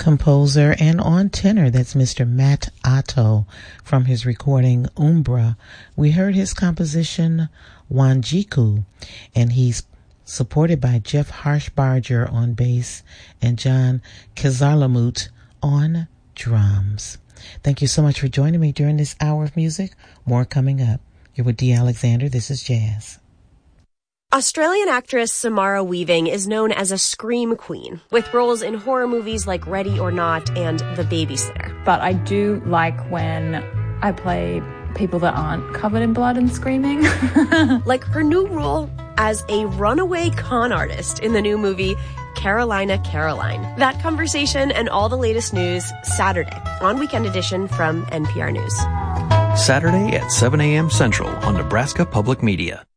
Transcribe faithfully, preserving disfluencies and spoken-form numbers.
composer, and on tenor, that's Mister Matt Otto from his recording Umbra. We heard his composition Wanjiku, and he's supported by Jeff Harshbarger on bass and John Kezalamut on drums. Thank you so much for joining me during this hour of music. More coming up. You're with Dee Alexander. This is Jazz. Australian actress Samara Weaving is known as a scream queen, with roles in horror movies like Ready or Not and The Babysitter. But I do like when I play people that aren't covered in blood and screaming. Like her new role as a runaway con artist in the new movie Carolina Caroline. That conversation and all the latest news Saturday on Weekend Edition from N P R News. Saturday at seven a.m. Central on Nebraska Public Media.